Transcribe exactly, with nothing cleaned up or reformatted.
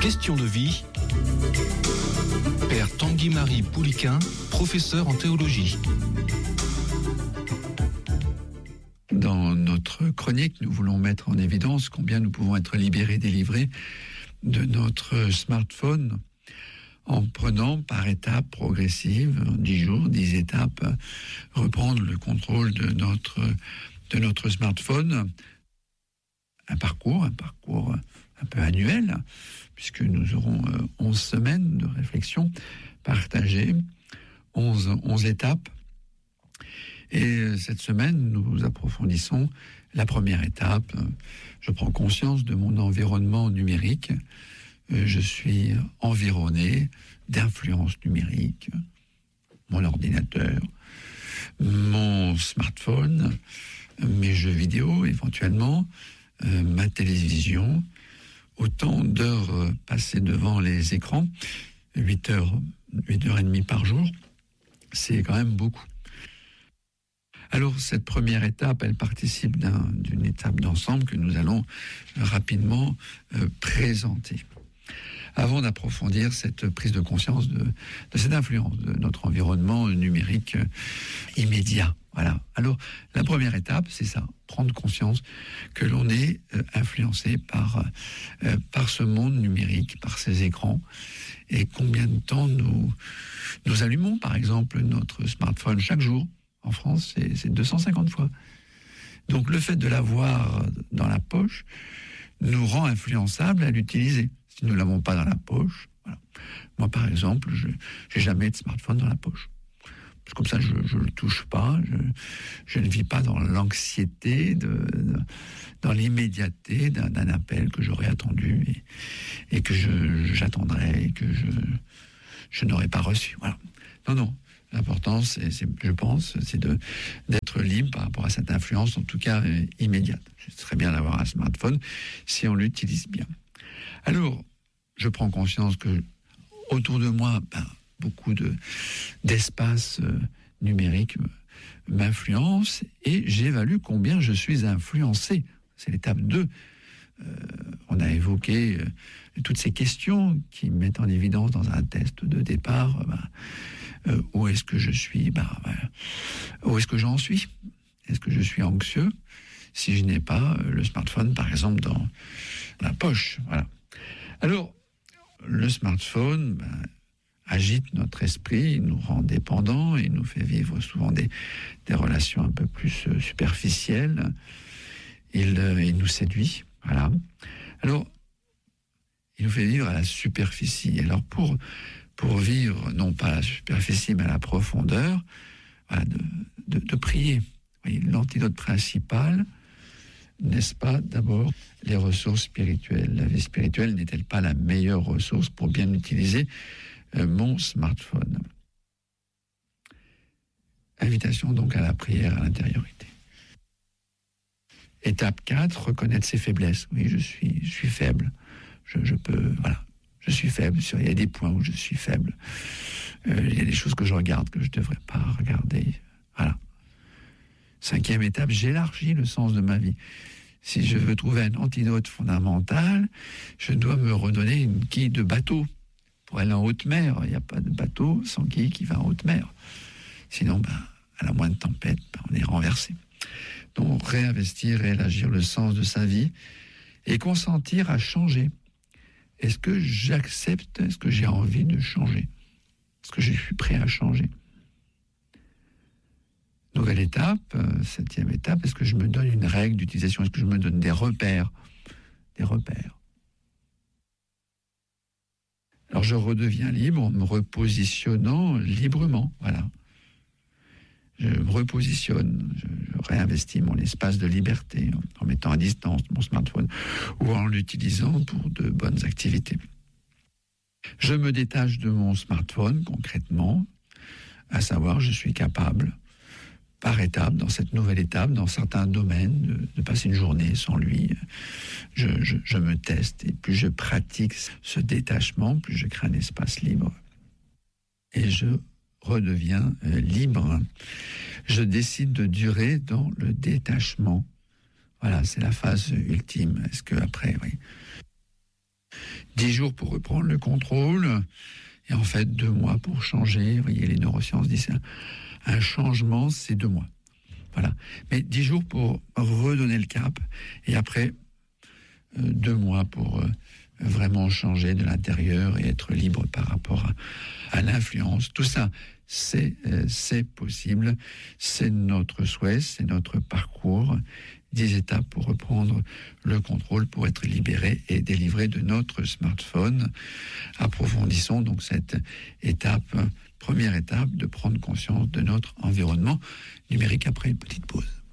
Question de vie. Père Tanguy-Marie Pouliquin, professeur en théologie. Dans notre chronique, nous voulons mettre en évidence combien nous pouvons être libérés, délivrés de notre smartphone en prenant par étapes progressives, dix jours, dix étapes, reprendre le contrôle de notre, de notre smartphone. Un parcours, un parcours un peu annuel, puisque nous aurons onze semaines de réflexion partagée, onze étapes. Et cette semaine, nous approfondissons la première étape. Je prends conscience de mon environnement numérique. Je suis environné d'influences numériques. Mon ordinateur, mon smartphone, mes jeux vidéo éventuellement, euh, ma télévision. Autant d'heures passées devant les écrans, huit heures, huit heures et demie par jour, c'est quand même beaucoup. Alors, cette première étape, elle participe d'un, d'une étape d'ensemble que nous allons rapidement euh, présenter. Avant d'approfondir cette prise de conscience de, de cette influence de notre environnement numérique euh, immédiat. Voilà. Alors, la première étape, c'est ça, prendre conscience que l'on est euh, influencé par, euh, par ce monde numérique, par ces écrans, et combien de temps nous, nous allumons, par exemple, notre smartphone chaque jour. En France, c'est, c'est deux cent cinquante fois. Donc, le fait de l'avoir dans la poche nous rend influençables à l'utiliser. Si nous ne l'avons pas dans la poche, voilà. Moi, par exemple, je n'ai jamais de smartphone dans la poche. Comme ça, je ne le touche pas, je, je ne vis pas dans l'anxiété, de, de, dans l'immédiateté d'un, d'un appel que j'aurais attendu et, et que je, j'attendrai et que je, je n'aurais pas reçu. Voilà. Non, non. L'important, c'est, c'est, je pense, c'est de, d'être libre par rapport à cette influence, en tout cas euh, immédiate. C'est très bien d'avoir un smartphone si on l'utilise bien. Alors, je prends conscience que autour de moi, ben, beaucoup de, d'espace euh, numérique m'influence et j'évalue combien je suis influencé. C'est l'étape deux. Euh, on a évoqué euh, toutes ces questions qui mettent en évidence dans un test de départ euh, ben, euh, où est-ce que je suis, ben, ben, où est-ce que j'en suis. Est-ce que je suis anxieux si je n'ai pas euh, le smartphone, par exemple, dans la poche. Voilà. Alors, le smartphone ben, agite notre esprit, il nous rend dépendants, il nous fait vivre souvent des, des relations un peu plus euh, superficielles. Il, euh, il nous séduit, voilà. Alors, il nous fait vivre à la superficie. Alors, pour, pour vivre, non pas à la superficie, mais à la profondeur, voilà, de, de, de prier. Vous voyez, l'antidote principal, n'est-ce pas, d'abord, les ressources spirituelles. La vie spirituelle n'est-elle pas la meilleure ressource pour bien utiliser euh, mon smartphone? Invitation donc à la prière, à l'intériorité. Étape quatre, reconnaître ses faiblesses. Oui, je suis, je suis faible. Je, je peux, voilà, je suis faible. Il y a des points où je suis faible. Euh, il y a des choses que je regarde que je ne devrais pas regarder. Voilà. Cinquième étape, j'élargis le sens de ma vie. Si je veux trouver un antidote fondamental, je dois me redonner une quille de bateau pour aller en haute mer. Il n'y a pas de bateau sans quille qui va en haute mer. Sinon, ben, à la moindre tempête, ben, on est renversé. Donc, réinvestir, réagir le sens de sa vie et consentir à changer. Est-ce que j'accepte, est-ce que j'ai envie de changer? Est-ce que je suis prêt à changer? Nouvelle étape, euh, septième étape, est-ce que je me donne une règle d'utilisation? Est-ce que je me donne des repères? Des repères. Alors je redeviens libre en me repositionnant librement, voilà. Je me repositionne, je, je réinvestis mon espace de liberté en, en mettant à distance mon smartphone ou en l'utilisant pour de bonnes activités. Je me détache de mon smartphone concrètement, à savoir je suis capable par étape, dans cette nouvelle étape, dans certains domaines, de, de passer une journée sans lui. Je, je, je me teste et plus je pratique ce détachement, plus je crée un espace libre. Et je redeviens euh, libre. Je décide de durer dans le détachement. Voilà, c'est la phase ultime. Est-ce que après, oui. dix jours pour reprendre le contrôle, et en fait deux mois pour changer. Vous voyez, les neurosciences disent un, un changement, c'est deux mois. Voilà. Mais dix jours pour redonner le cap, et après euh, deux mois pour euh, vraiment changer de l'intérieur et être libre par rapport à, à l'influence. Tout ça, c'est, euh, c'est possible. C'est notre souhait, c'est notre parcours. Dix étapes pour reprendre le contrôle, pour être libéré et délivré de notre smartphone. Approfondissons donc cette étape, première étape, de prendre conscience de notre environnement numérique après une petite pause.